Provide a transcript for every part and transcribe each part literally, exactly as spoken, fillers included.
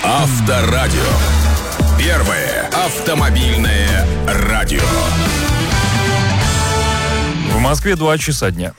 Авторадио. Первое автомобильное радио. В Москве два часа дня.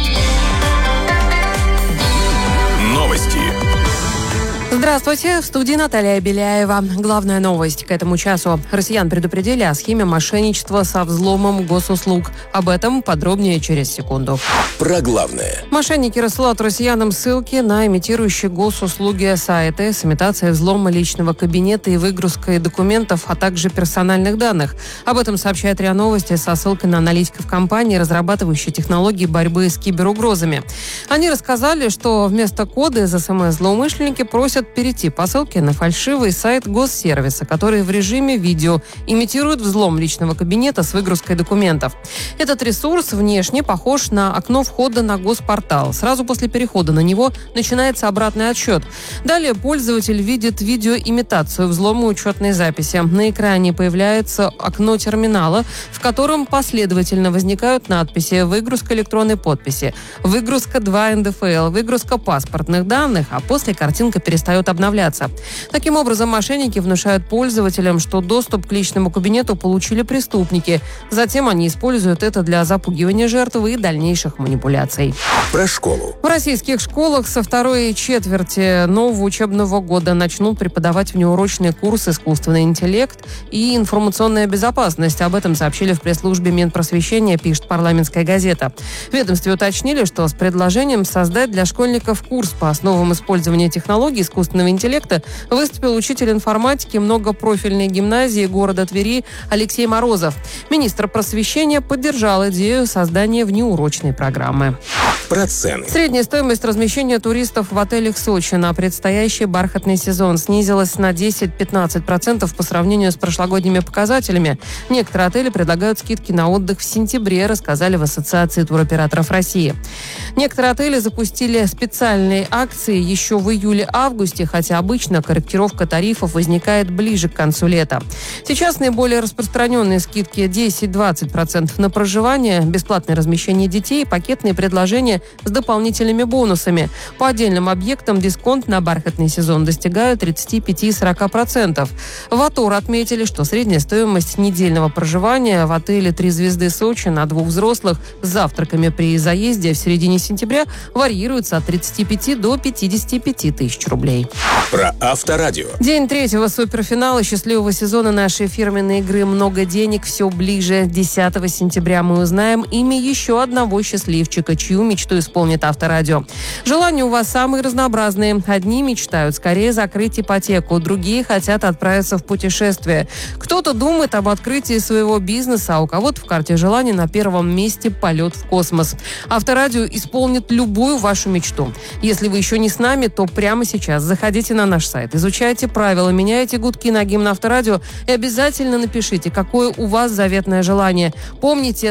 Новости. Здравствуйте, в студии Наталья Беляева. Главная новость к этому часу. Россиян предупредили о схеме мошенничества со взломом госуслуг. Об этом подробнее через секунду. Про главное. Мошенники рассылают россиянам ссылки на имитирующие госуслуги сайты с имитацией взлома личного кабинета и выгрузкой документов, а также персональных данных. Об этом сообщает РИА Новости со ссылкой на аналитиков компании, разрабатывающей технологии борьбы с киберугрозами. Они рассказали, что вместо кода из СМС злоумышленники просят перейти по ссылке на фальшивый сайт госсервиса, который в режиме видео имитирует взлом личного кабинета с выгрузкой документов. Этот ресурс внешне похож на окно входа на госпортал. Сразу после перехода на него начинается обратный отсчет. Далее пользователь видит видеоимитацию взлома учетной записи. На экране появляется окно терминала, в котором последовательно возникают надписи «Выгрузка электронной подписи», «Выгрузка два эн дэ эф эл», «Выгрузка паспортных данных», а после картинка перестает обновляться. Таким образом, мошенники внушают пользователям, что доступ к личному кабинету получили преступники. Затем они используют это для запугивания жертвы и дальнейших манипуляций. Про школу. В российских школах со второй четверти нового учебного года начнут преподавать внеурочный курс «Искусственный интеллект» и «Информационная безопасность». Об этом сообщили в пресс-службе Минпросвещения, пишет «Парламентская газета». В ведомстве уточнили, что с предложением создать для школьников курс по основам использования технологий искусственного интеллекта выступил учитель информатики многопрофильной гимназии города Твери Алексей Морозов. Министр просвещения поддержал идею создания внеурочной программы. Про цены. Средняя стоимость размещения туристов в отелях Сочи на предстоящий бархатный сезон снизилась на десять-пятнадцать процентов по сравнению с прошлогодними показателями. Некоторые отели предлагают скидки на отдых в сентябре, рассказали в Ассоциации туроператоров России. Некоторые отели запустили специальные акции еще в июле-августе, хотя обычно корректировка тарифов возникает ближе к концу лета. Сейчас наиболее распространенные скидки десять-двадцать процентов на проживание, бесплатное размещение детей, пакетные предложения с дополнительными бонусами. По отдельным объектам дисконт на бархатный сезон достигает тридцать пять-сорок процентов. В АТОР отметили, что средняя стоимость недельного проживания в отеле «Три звезды Сочи» на двух взрослых с завтраками при заезде в середине сентября варьируется от тридцати пяти до пятидесяти пяти тысяч рублей. Про Авторадио. День третьего суперфинала счастливого сезона нашей фирменной игры «Много денег» все ближе. десятого сентября мы узнаем имя еще одного счастливчика, чью мечту исполнит Авторадио. Желания у вас самые разнообразные. Одни мечтают скорее закрыть ипотеку, другие хотят отправиться в путешествие. Кто-то думает об открытии своего бизнеса, а у кого-то в карте желаний на первом месте полет в космос. Авторадио исполнит любую вашу мечту. Если вы еще не с нами, то прямо сейчас заходите на наш сайт, изучайте правила, меняйте гудки на гимн Авторадио и обязательно напишите, какое у вас заветное желание. Помните,